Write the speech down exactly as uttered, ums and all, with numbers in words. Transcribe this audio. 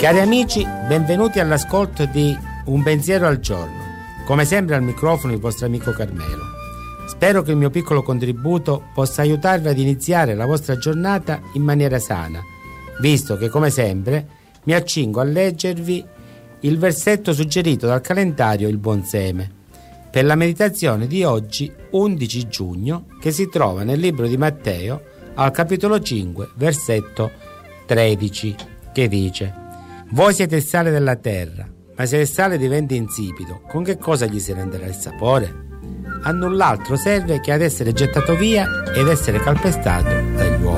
Cari amici, benvenuti all'ascolto di Un pensiero al giorno. Come sempre al microfono il vostro amico Carmelo. Spero che il mio piccolo contributo possa aiutarvi ad iniziare la vostra giornata in maniera sana, visto che, come sempre, mi accingo a leggervi il versetto suggerito dal calendario Il Buon Seme per la meditazione di oggi, undici giugno, che si trova nel libro di Matteo al capitolo cinque, versetto tredici, che dice: voi siete il sale della terra, ma se il sale diventa insipido, con che cosa gli si renderà il sapore? A null'altro serve che ad essere gettato via ed essere calpestato